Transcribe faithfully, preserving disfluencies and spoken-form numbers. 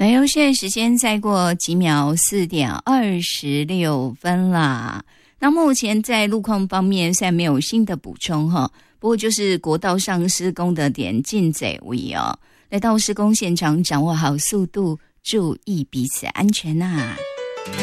哎呦，现在时间再过几秒，四点二十六分啦。那目前在路况方面，虽然没有新的补充哈，不过就是国道上施工的点进在位哦，来到施工现场，掌握好速度，注意彼此安全呐、啊。